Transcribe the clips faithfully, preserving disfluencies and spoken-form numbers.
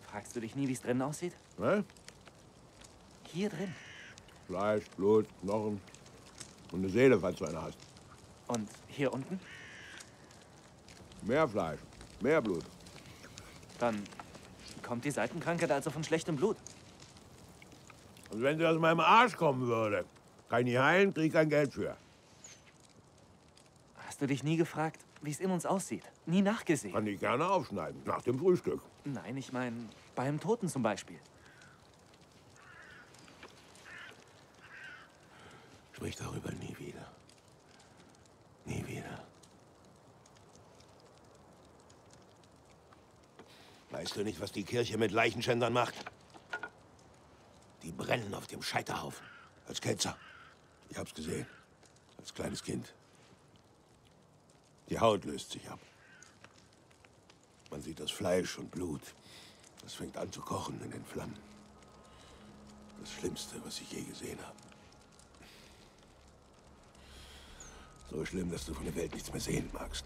Fragst du dich nie, wie es drinnen aussieht? Was? Hier drin. Fleisch, Blut, Knochen und eine Seele, falls du eine hast. Und hier unten? Mehr Fleisch, mehr Blut. Dann kommt die Seitenkrankheit also von schlechtem Blut. Und wenn sie aus meinem Arsch kommen würde, kann ich nicht heilen, krieg ich kein Geld für. Hast du dich nie gefragt, wie es in uns aussieht? Nie nachgesehen? Kann ich gerne aufschneiden, nach dem Frühstück. Nein, ich meine, beim Toten zum Beispiel. Sprich darüber nie wieder. Nie wieder. Weißt du nicht, was die Kirche mit Leichenschändern macht? Die brennen auf dem Scheiterhaufen. Als Ketzer. Ich hab's gesehen. Als kleines Kind. Die Haut löst sich ab. Man sieht das Fleisch und Blut. Das fängt an zu kochen in den Flammen. Das Schlimmste, was ich je gesehen habe. So schlimm, dass du von der Welt nichts mehr sehen magst.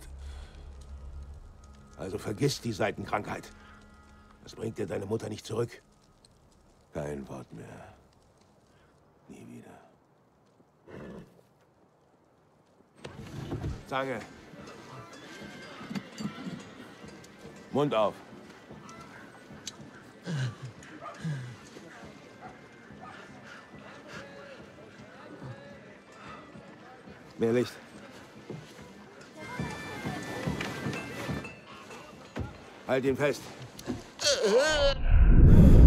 Also vergiss die Seitenkrankheit. Das bringt dir deine Mutter nicht zurück. Kein Wort mehr. Nie wieder. Zange. Mund auf. Mehr Licht. Halt ihn fest.